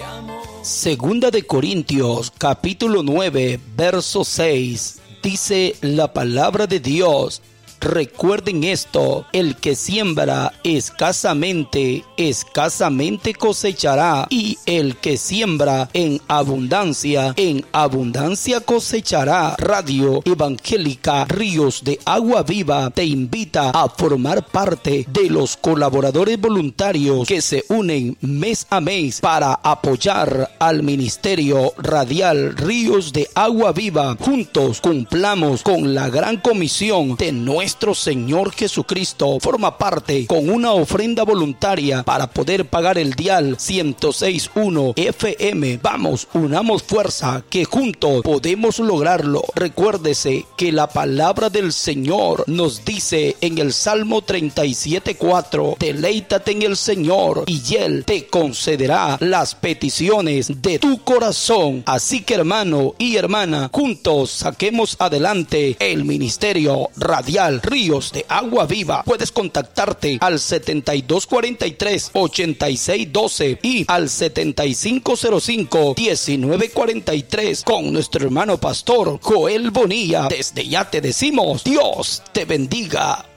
Segunda de Corintios, capítulo 9, verso 6, dice la palabra de Dios: recuerden esto, el que siembra escasamente, escasamente cosechará, y el que siembra en abundancia cosechará. Radio Evangélica Ríos de Agua Viva te invita a formar parte de los colaboradores voluntarios que se unen mes a mes para apoyar al Ministerio Radial Ríos de Agua Viva. Juntos cumplamos con la gran comisión de nuestro Señor Jesucristo. Forma parte con una ofrenda voluntaria para poder pagar el dial 106.1 FM. Vamos, unamos fuerza, que juntos podemos lograrlo. Recuérdese que la palabra del Señor nos dice en el Salmo 37:4: deleítate en el Señor y Él te concederá las peticiones de tu corazón. Así que, hermano y hermana, juntos saquemos adelante el Ministerio Radial Ríos de Agua Viva. Puedes contactarte al 7243-8612 y al 7505-1943 con nuestro hermano pastor Joel Bonilla. Desde ya te decimos: Dios te bendiga.